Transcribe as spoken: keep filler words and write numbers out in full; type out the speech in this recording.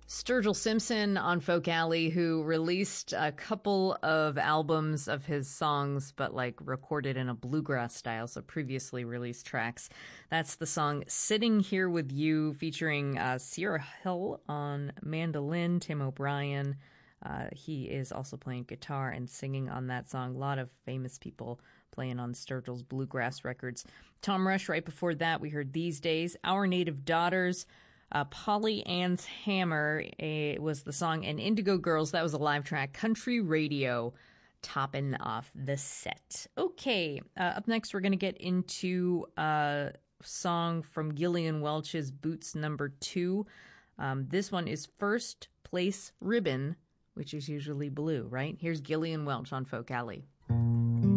Sturgill Simpson on Folk Alley, who released a couple of albums of his songs, but like recorded in a bluegrass style, so previously released tracks. That's the song Sitting Here With You, featuring uh, Sierra Hill on mandolin, Tim O'Brien. Uh, he is also playing guitar and singing on that song. A lot of famous people playing on Sturgill's bluegrass records. Tom Rush, right before that, we heard These Days. Our Native Daughters. Uh, Polly Ann's Hammer uh, was the song, and Indigo Girls, that was a live track. Country Radio topping off the set. Okay, uh, up next we're going to get into a song from Gillian Welch's Boots Number Two. Um, this one is First Place Ribbon, which is usually blue, right? Here's Gillian Welch on Folk Alley.